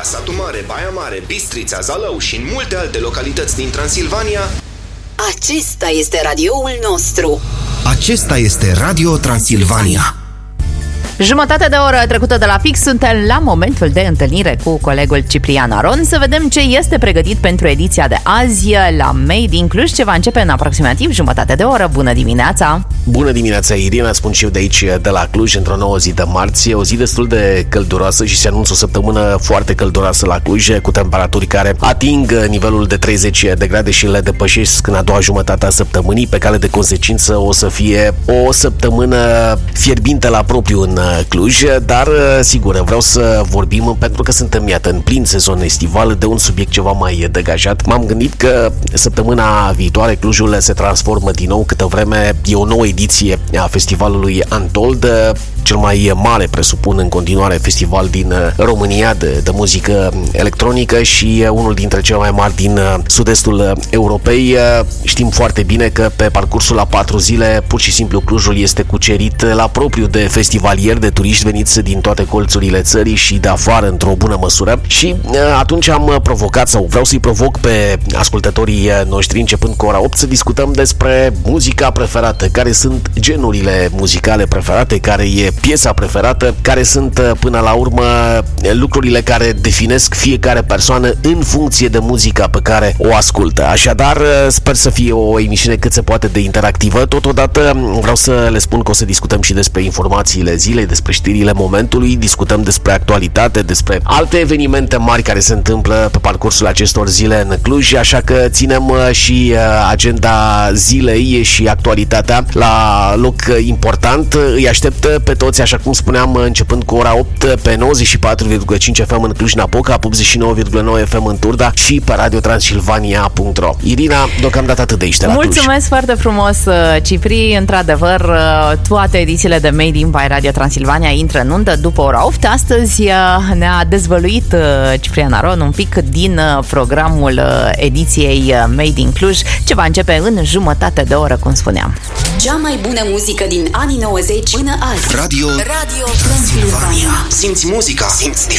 Satu Mare, Baia Mare, Bistrița, Zalău și în multe alte localități din Transilvania. Acesta este radioul nostru. Acesta este Radio Transilvania. Jumătate de oră trecută de la fix, suntem la momentul de întâlnire cu colegul Ciprian Aron să vedem ce este pregătit pentru ediția de azi la Made in Cluj, ce va începe în aproximativ jumătate de oră. Bună dimineața! Bună dimineața, Irina, spun și eu de aici, de la Cluj, într-o nouă zi de marți, o zi destul de călduroasă și se anunță o săptămână foarte călduroasă la Cluj, cu temperaturi care ating nivelul de 30 de grade și le depășesc în a doua jumătate a săptămânii. Pe cale de consecință o să fie o săptămână fierbinte la propriu în Cluj, dar sigur, vreau să vorbim, pentru că suntem, iată, în plin sezon estival, de un subiect ceva mai degajat. M-am gândit că săptămâna viitoare Clujul se transformă din nou, câtă vreme e o nouă ediție a festivalului Untold, cel mai mare, presupun, în continuare festival din România de muzică electronică și unul dintre cele mai mari din sud-estul Europei. Știm foarte bine că pe parcursul a 4 zile, pur și simplu, Clujul este cucerit la propriu de festivalieri, de turiști veniți din toate colțurile țării și de afară, într-o bună măsură. Și atunci am provocat, sau vreau să-i provoc pe ascultătorii noștri, începând cu ora 8, să discutăm despre muzica preferată, care sunt genurile muzicale preferate, care e piesa preferată, care sunt până la urmă lucrurile care definesc fiecare persoană în funcție de muzica pe care o ascultă. Așadar, sper să fie o emisiune cât se poate de interactivă. Totodată vreau să le spun că o să discutăm și despre informațiile zilei, despre știrile momentului, discutăm despre actualitate, despre alte evenimente mari care se întâmplă pe parcursul acestor zile în Cluj, așa că ținem și agenda zilei și actualitatea la loc important. Îi aștept pe toți, așa cum spuneam, începând cu ora 8 pe 94,5 FM în Cluj-Napoca, 89,9 FM în Turda și pe radiotransilvania.ro. Irina, deocamdată atât de aici de la Cluj. Mulțumesc foarte frumos, Cipri. Într-adevăr, toate edițiile de Made in by Radio Transilvania intră în undă după ora 8. Astăzi ne-a dezvăluit Ciprian Aron un pic din programul ediției Made in Cluj, ce va începe în jumătate de oră, cum spuneam. Cea mai bună muzică din anii 90 până azi. Radio Transilvania. Simți muzica, simți